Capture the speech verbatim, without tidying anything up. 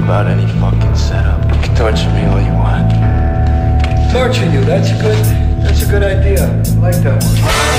about any fucking setup. You can torture me all you want. Torture you, that's a good, that's a good idea. I like that one.